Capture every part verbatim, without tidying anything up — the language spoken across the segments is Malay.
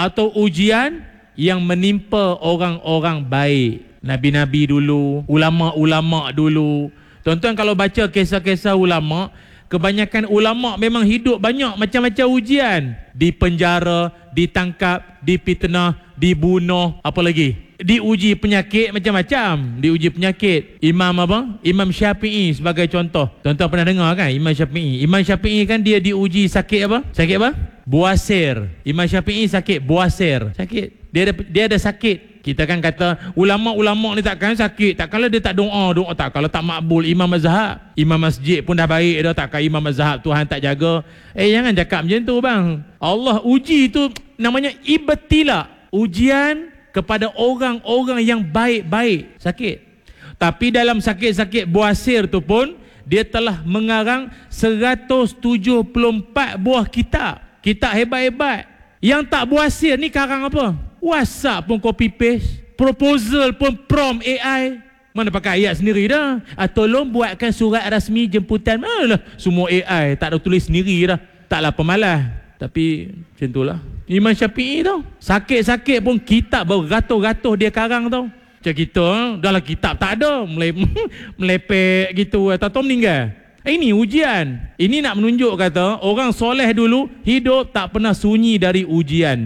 atau ujian yang menimpa orang-orang baik. Nabi-nabi dulu, ulama-ulama dulu. Tuan-tuan kalau baca kisah-kisah ulama, kebanyakan ulama memang hidup banyak macam-macam ujian. Dipenjara, ditangkap, dipitnah, dibunuh, apa lagi? Diuji penyakit macam-macam. Diuji penyakit. Imam apa? Imam Syafi'i sebagai contoh. Tuan-tuan pernah dengar kan Imam Syafi'i? Imam Syafi'i kan dia diuji sakit apa? Sakit apa? Buasir. Imam Syafi'i sakit buasir. Sakit. Dia ada, dia ada sakit. Kita kan kata ulama-ulama ni takkan sakit, takkanlah dia tak doa, doa tak kalau tak makbul. Imam mazhab, imam masjid pun dah baik dah, takkan imam mazhab Tuhan tak jaga. Eh jangan cakap macam tu bang. Allah uji tu namanya ibtila, ujian kepada orang-orang yang baik-baik. Sakit. Tapi dalam sakit-sakit buasir tu pun dia telah mengarang seratus tujuh puluh empat buah kitab. Kitab hebat-hebat. Yang tak buasir ni karang apa? WhatsApp pun copy paste, proposal pun prompt A I. Mana pakai ayat sendiri dah. Ah, tolong buatkan surat rasmi jemputan. Manalah semua A I, tak ada tulis sendiri dah. Taklah pemalas. Tapi macam itulah Imam Syafi'i tau. Sakit-sakit pun kitab beratus-ratus dia karang tau. Macam kita, dah lah kitab tak ada, melepek gitu, atau meninggal. Ini ujian. Ini nak menunjuk kata orang soleh dulu hidup tak pernah sunyi dari ujian.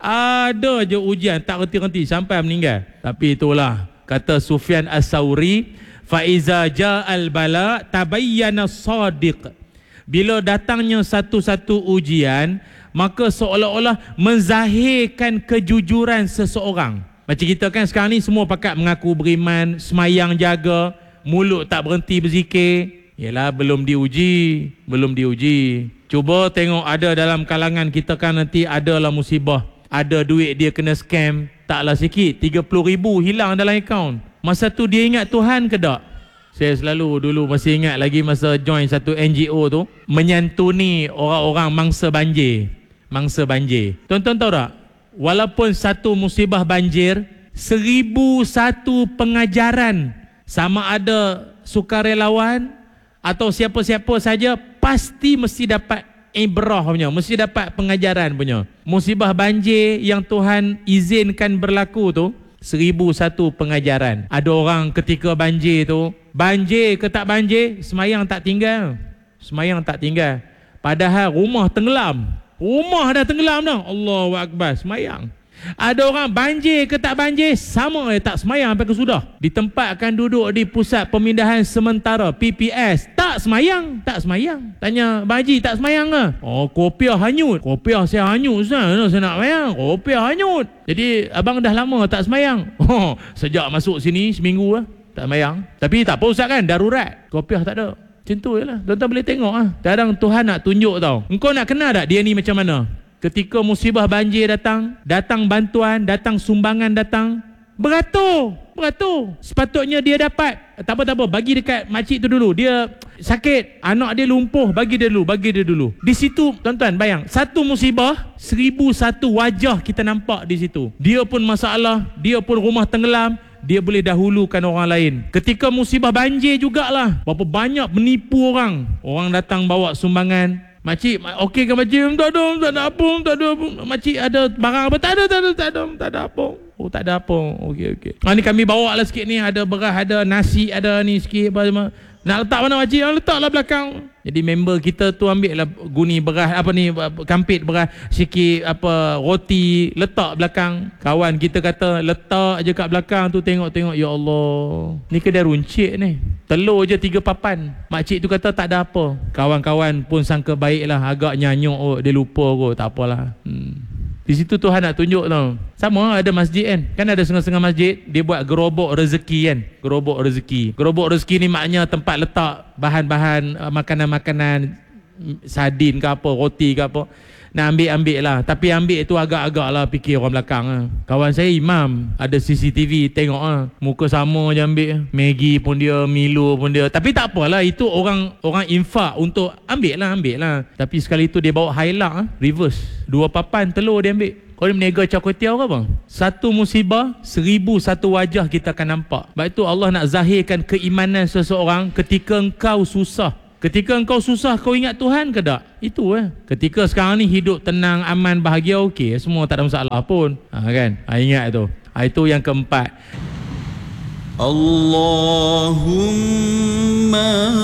Ada je ujian, tak henti-henti sampai meninggal. Tapi itulah kata Sufyan As-Sauri, fa iza ja'al bala tabayyana sadiq. Bila datangnya satu-satu ujian, maka seolah-olah menzahirkan kejujuran seseorang. Macam kita kan sekarang ni semua pakat mengaku beriman, semayang jaga, mulut tak berhenti berzikir. Yalah, belum diuji, belum diuji. Cuba tengok ada dalam kalangan kita kan nanti adalah musibah. Ada duit dia kena scam, taklah sikit, tiga puluh ribu hilang dalam akaun. Masa tu dia ingat Tuhan ke tak? Saya selalu dulu masih ingat lagi masa join satu N G O tu, menyantuni orang-orang mangsa banjir. Mangsa banjir. Tuan-tuan tahu tak? Walaupun satu musibah banjir, seribu satu pengajaran, sama ada sukarelawan atau siapa-siapa saja, pasti mesti dapat ibrah punya, mesti dapat pengajaran punya. Musibah banjir yang Tuhan izinkan berlaku tu, seribu satu pengajaran. Ada orang ketika banjir tu, banjir ke tak banjir, semayang tak tinggal. Semayang tak tinggal. Padahal rumah tenggelam. Rumah dah tenggelam dah. Allahu Akbar, semayang. Ada orang banjir ke tak banjir, sama je tak semayang sampai kesudah. Ditempatkan duduk di pusat pemindahan sementara P P S, tak semayang, tak semayang. Tanya, Baji tak semayang ke? Oh, kopiah hanyut. Kopiah saya hanyut Ustaz, saya nak semayang. Kopiah hanyut. Jadi abang dah lama tak semayang. Oh, sejak masuk sini seminggu lah tak semayang. Tapi tak apa Ustaz kan, darurat. Kopiah tak ada. Macam tu je lah. Tuan-tuan boleh tengok lah. Kadang Tuhan nak tunjuk tau. Engkau nak kenal tak dia ni macam mana? Ketika musibah banjir datang, datang bantuan, datang sumbangan datang, beratur, beratur. Sepatutnya dia dapat. Tak apa, tak apa, bagi dekat makcik tu dulu. Dia sakit, anak dia lumpuh, bagi dia dulu, bagi dia dulu. Di situ, tuan-tuan, bayang, satu musibah, seribu satu wajah kita nampak di situ. Dia pun masalah, dia pun rumah tenggelam, dia boleh dahulukan orang lain. Ketika musibah banjir jugalah, berapa banyak menipu orang. Orang datang bawa sumbangan. Makcik, okey ke makcik? Tak ada, tak ada apa, tak ada apa. Makcik ada barang apa? Tak ada, tak ada, tak ada, tak ada apa. Oh, tak ada apa. Okey, okey. Ha, ni kami bawa lah sikit ni. Ada beras, ada nasi, ada ni sikit. Apa, apa. Nak letak mana makcik? Letaklah belakang. Jadi member kita tu ambil lah guni beras, apa ni, kampit beras, sikit apa roti, letak belakang. Kawan kita kata, letak je kat belakang tu, tengok-tengok, ya Allah, ni kedai runcit ni. Telur je tiga papan. Makcik tu kata tak ada apa. Kawan-kawan pun sangka baik lah, agak nyanyuk, oh, dia lupa kot, tak apalah. Hmm. Di situ Tuhan nak tunjuk tau. Sama ada masjid kan. Kan ada setengah-setengah masjid, dia buat gerobok rezeki kan. Gerobok rezeki. Gerobok rezeki ni maknanya tempat letak bahan-bahan uh, makanan-makanan, sardin ke apa, roti ke apa. Nak ambil-ambil lah. Tapi ambil tu agak-agak lah fikir orang belakang lah. Kawan saya imam, ada C C T V, tengok lah. Muka sama je ambil. Maggi pun dia, Milo pun dia. Tapi tak apalah, itu orang orang infak untuk ambil lah, ambil lah. Tapi sekali tu dia bawa highlight lah, reverse. Dua papan telur dia ambil. Kau ni meniaga char kway teow ke bang? Satu musibah, seribu satu wajah kita akan nampak. Sebab itu Allah nak zahirkan keimanan seseorang ketika engkau susah. Ketika engkau susah kau ingat Tuhan ke tak? Itu eh. Ketika sekarang ni hidup tenang, aman, bahagia, okey, semua tak ada masalah pun. Ha, kan? Ha, ingat tu. Ha, itu yang keempat. Allahumma